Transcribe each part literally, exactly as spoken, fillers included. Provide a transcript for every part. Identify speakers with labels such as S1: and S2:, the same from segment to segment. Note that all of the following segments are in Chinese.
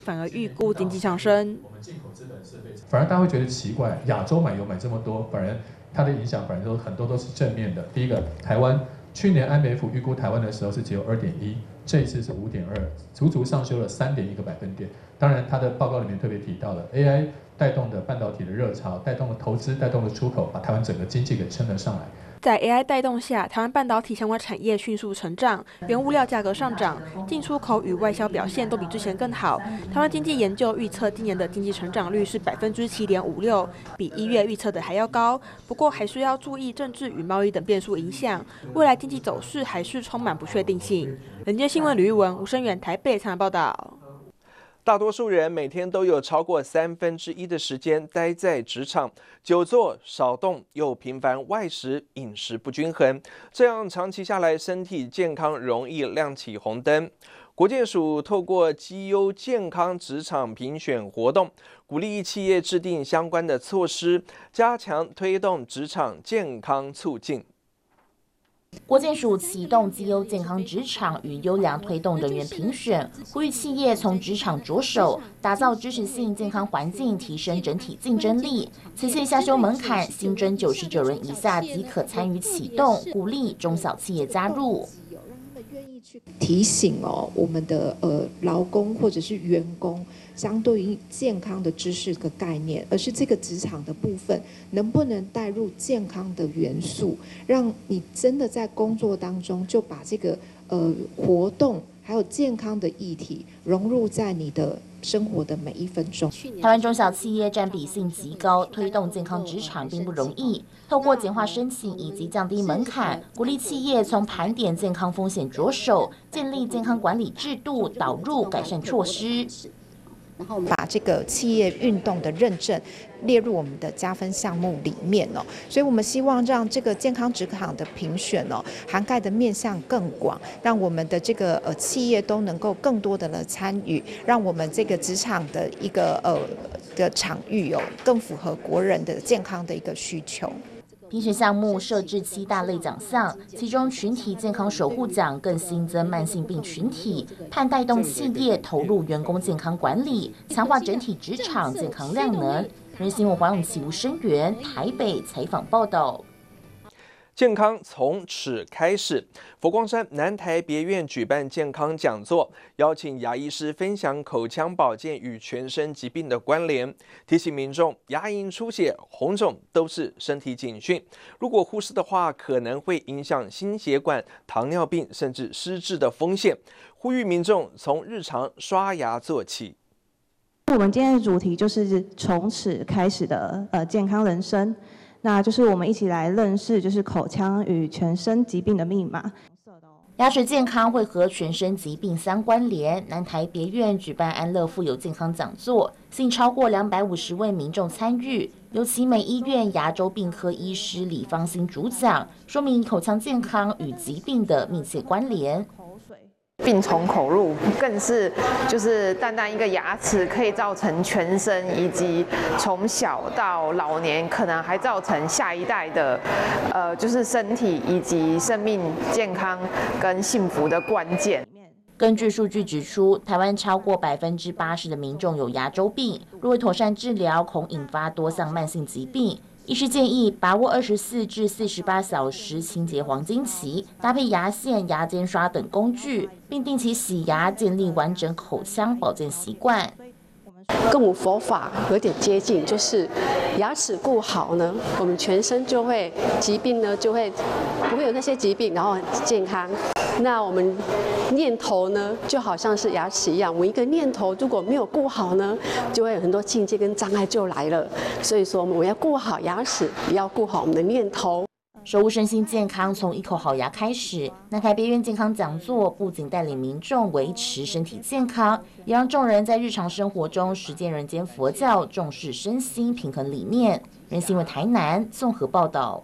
S1: 反而预估经济上升。
S2: 反而大家会觉得奇怪，亚洲买油买这么多，反而它的影响反而都很多都是正面的。第一个，台湾去年 I M F 预估台湾的时候是只有 二点一， 这一次是 五点二， 足足上修了 三点一个百分点。当然，它的报告里面特别提到了 A I 带动的半导体的热潮，带动了投资，带动了出口，把台湾整个经济给撑了上来。
S1: 在 A I 带动下，台湾半导体相关产业迅速成长，原物料价格上涨，进出口与外销表现都比之前更好。台湾经济研究预测今年的经济成长率是百分之七点五六，比一月预测的还要高。不过还需要注意政治与贸易等变数影响，未来经济走势还是充满不确定性。人间新闻吕玉文、吴声远台北采访报道。
S3: 大多数人每天都有超过三分之一的时间待在职场，久坐少动，又频繁外食，饮食不均衡，这样长期下来，身体健康容易亮起红灯。国健署透过绩优健康职场评选活动，鼓励企业制定相关的措施，加强推动职场健康促进。
S4: 国健署启动绩优健康职场与优良推动人员评选，呼吁企业从职场着手，打造支持性健康环境，提升整体竞争力。此次下修门槛，新增九十九人以下即可参与启动，鼓励中小企业加入。
S5: 提醒哦，我们的呃劳工或者是员工，相对于健康的知识的概念，而是这个职场的部分能不能带入健康的元素，让你真的在工作当中就把这个呃活动还有健康的议题融入在你的生活的每一分钟。
S4: 台湾中小企业占比性极高，推动健康职场并不容易。透过简化申请以及降低门槛，鼓励企业从盘点健康风险着手，建立健康管理制度，导入改善措施。
S5: 然后把这个企业运动的认证列入我们的加分项目里面哦，所以我们希望让这个健康职场的评选哦，涵盖的面向更广，让我们的这个呃企业都能够更多的来参与，让我们这个职场的一个呃的场域哦，更符合国人的健康的一个需求。
S4: 评选项目设置七大类奖项，其中群体健康守护奖更新增慢性病群体，盼带动企业投入员工健康管理，强化整体职场健康量能。人新闻黄永琪、吴声源台北采访报道。
S3: 健康从齿开始，佛光山南台别院举办健康讲座，邀请牙医师分享口腔保健与全身疾病的关联，提醒民众牙龈出血、红肿都是身体警讯，如果忽视的话，可能会影响心血管、糖尿病甚至失智的风险。呼吁民众从日常刷牙做起。
S6: 我们今天的主题就是从齿开始的呃健康人生。那就是我们一起来认识，就是口腔与全身疾病的密码。
S4: 牙齿健康会和全身疾病相关联。南台别院举办安乐富有健康讲座，吸引超过两百五十位民众参与，由奇美医院牙周病科医师李芳兴主讲，说明口腔健康与疾病的密切关联。
S7: 病从口入，更是就是单单一个牙齿可以造成全身以及从小到老年，可能还造成下一代的，呃，就是身体以及生命健康跟幸福的关键。
S4: 根据数据指出，台湾超过百分之八十的民众有牙周病，若未妥善治疗，恐引发多项慢性疾病。医师建议把握二十四至四十八小时清洁黄金期，搭配牙线、牙尖刷等工具，并定期洗牙，建立完整口腔保健习惯。
S8: 跟我们佛法有点接近，就是牙齿顾好呢，我们全身就会疾病呢就会不会有那些疾病，然后健康。那我们念头呢，就好像是牙齿一样，我们一个念头如果没有顾好呢，就会有很多境界跟障碍就来了。所以说，我们要顾好牙齿，也要顾好我们的念头。
S4: 守护身心健康，从一口好牙开始。南台别院健康讲座不仅带领民众维持身体健康，也让众人在日常生活中实践人间佛教重视身心平衡理念。人新闻台南综合报道。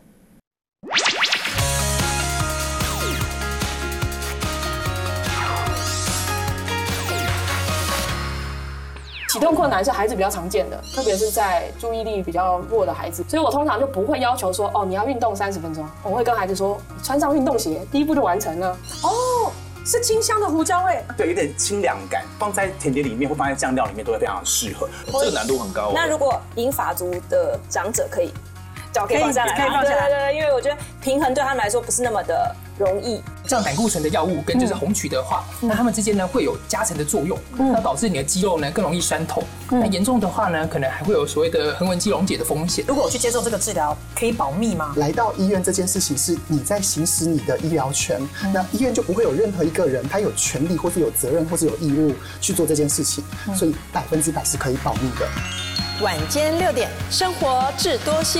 S9: 启动困难是孩子比较常见的，特别是在注意力比较弱的孩子，所以我通常就不会要求说，哦，你要运动三十分钟，我会跟孩子说，穿上运动鞋，第一步就完成了。哦， 是清香的胡椒味，
S10: 对，有点清凉感，放在甜点里面或放在酱料里面都会非常适合。
S11: 这个难度很高。
S9: 那如果银发族的长者可以，脚可以放下来，
S12: 可以放下来，
S9: 对对对，因为我觉得平衡对他们来说不是那么的容易。
S12: 像胆固醇的药物跟就是红曲的话，那它们之间呢会有加成的作用，那导致你的肌肉呢更容易酸痛。那严重的话呢，可能还会有所谓的横纹肌溶解的风险。
S13: 如果我去接受这个治疗，可以保密吗？来到医院这件事情是你在行使你的医疗权，那医院就不会有任何一个人他有权利或是有责任或是有义务去做这件事情，所以百分之百是可以保密的。
S14: 晚间六点，生活智多星。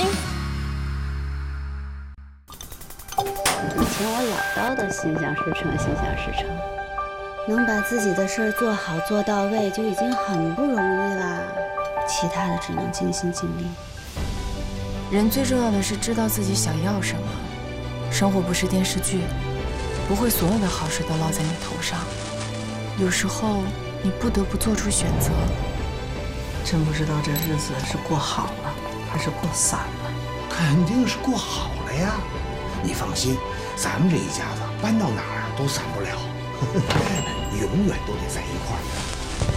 S15: 以前我老叨的心想事成，心想事成，能把自己的事儿做好做到位就已经很不容易啦，其他的只能尽心尽力。
S16: 人最重要的是知道自己想要什么。生活不是电视剧，不会所有的好事都落在你头上，有时候你不得不做出选择。
S17: 真不知道这日子是过好了还是过散了。
S18: 肯定是过好了呀，你放心，咱们这一家子搬到哪儿都散不了，永远都得在一块儿。